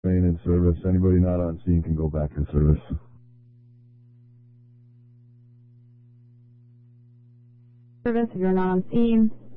Train in service. Anybody not on scene can go back in service. Service, if you're not on scene.